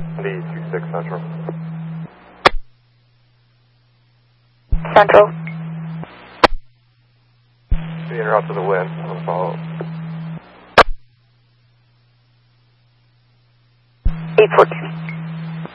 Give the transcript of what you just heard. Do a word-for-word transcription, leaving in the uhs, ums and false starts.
D two six Central. Central. Being route to the wind, I'll follow. eight fourteen.